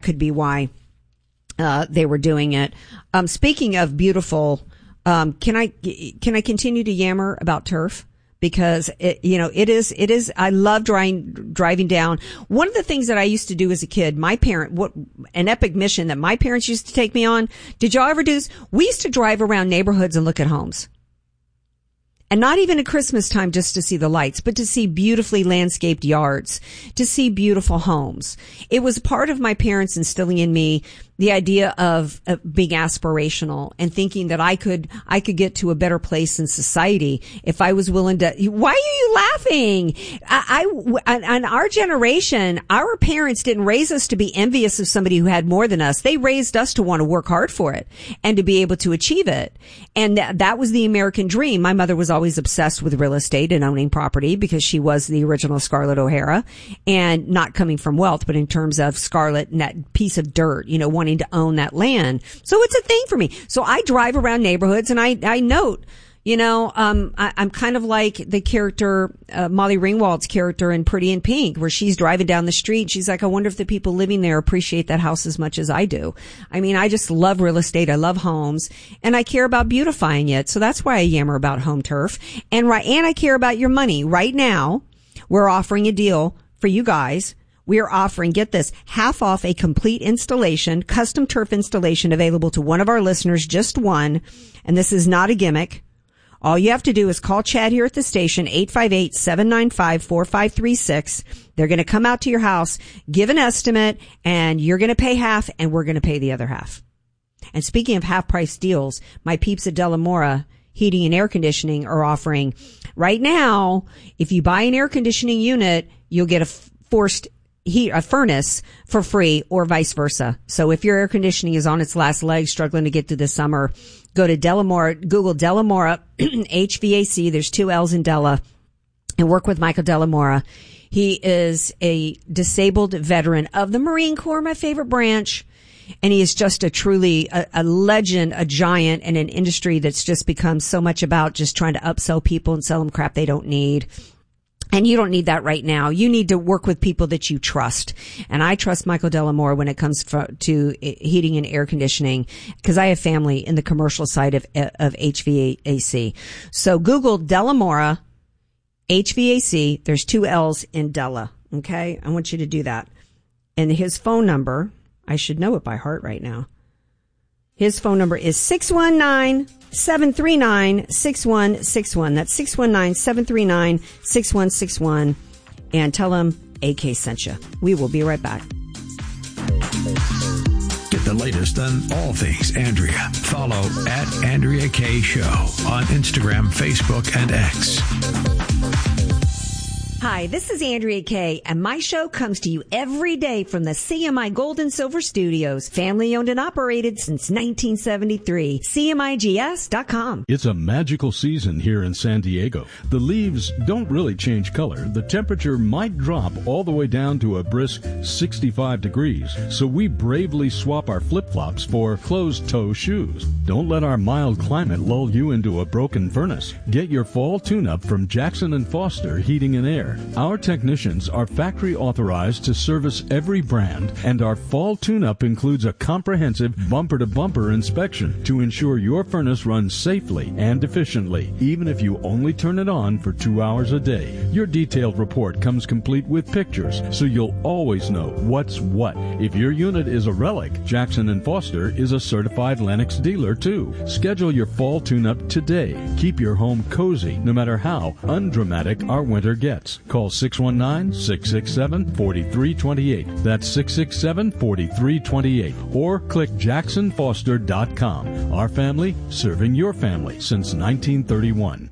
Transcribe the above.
could be why they were doing it. Speaking of beautiful, can I continue to yammer about turf? Because it is, I love driving down. One of the things that I used to do as a kid, an epic mission that my parents used to take me on. Did y'all ever do this? We used to drive around neighborhoods and look at homes. And not even at Christmas time just to see the lights, but to see beautifully landscaped yards, to see beautiful homes. It was part of my parents instilling in me the idea of being aspirational and thinking that I could get to a better place in society if I was willing to. Why are you laughing? On our generation, our parents didn't raise us to be envious of somebody who had more than us. They raised us to want to work hard for it and to be able to achieve it. And that was the American dream. My mother was always obsessed with real estate and owning property because she was the original Scarlett O'Hara, and not coming from wealth, but in terms of Scarlett and that piece of dirt, wanting to own that land. So it's a thing for me. So I drive around neighborhoods and I note, I'm kind of like the character, Molly Ringwald's character in Pretty in Pink, where she's driving down the street. She's like, I wonder if the people living there appreciate that house as much as I do. I mean, I just love real estate. I love homes, and I care about beautifying it. So that's why I yammer about home turf. And I care about your money. Right now, we're offering a deal for you guys. We are offering, get this, half off a complete installation, custom turf installation available to one of our listeners, just one. And this is not a gimmick. All you have to do is call Chad here at the station, 858-795-4536. They're going to come out to your house, give an estimate, and you're going to pay half, and we're going to pay the other half. And speaking of half-price deals, my peeps at Delamora Heating and Air Conditioning are offering, right now, if you buy an air conditioning unit, you'll get a furnace for free, or vice versa. So if your air conditioning is on its last leg, struggling to get through the summer, go to Delamora, Google Delamora HVAC. There's 2 L's in Della, and work with Michael Delamora. He is a disabled veteran of the Marine Corps, my favorite branch. And he is just a legend, a giant in an industry that's just become so much about just trying to upsell people and sell them crap they don't need. And you don't need that right now. You need to work with people that you trust. And I trust Michael Delamore when it comes to heating and air conditioning, because I have family in the commercial side of HVAC. So Google Delamora HVAC. There's 2 L's in Della. Okay. I want you to do that. And his phone number, I should know it by heart right now. His phone number is 619-739-6161. That's 619-739-6161. And tell him AK sent you. We will be right back. Get the latest on all things Andrea. Follow @AndreaK Show on Instagram, Facebook, and X. Hi, this is Andrea Kay, and my show comes to you every day from the CMI Gold and Silver Studios, family owned and operated since 1973. CMIGS.com. It's a magical season here in San Diego. The leaves don't really change color. The temperature might drop all the way down to a brisk 65 degrees, so we bravely swap our flip-flops for closed-toe shoes. Don't let our mild climate lull you into a broken furnace. Get your fall tune-up from Jackson & Foster Heating and Air. Our technicians are factory authorized to service every brand, and our fall tune-up includes a comprehensive bumper-to-bumper inspection to ensure your furnace runs safely and efficiently, even if you only turn it on for 2 hours a day. Your detailed report comes complete with pictures, so you'll always know what's what. If your unit is a relic, Jackson & Foster is a certified Lennox dealer, too. Schedule your fall tune-up today. Keep your home cozy, no matter how undramatic our winter gets. Call 619-667-4328. That's 667-4328. Or click jacksonfoster.com. Our family, serving your family since 1931.